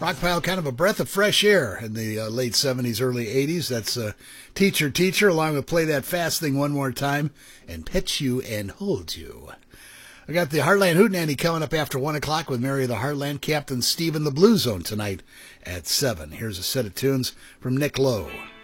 Rockpile, kind of a breath of fresh air in the late 70s, early 80s. That's Teacher, Teacher, along with Play That Fast Thing One More Time and Pet You and Hold You. I got the Heartland Hootenanny coming up after 1 o'clock with Mary of the Heartland, Captain Steve in the Blue Zone tonight at 7. Here's a set of tunes from Nick Lowe.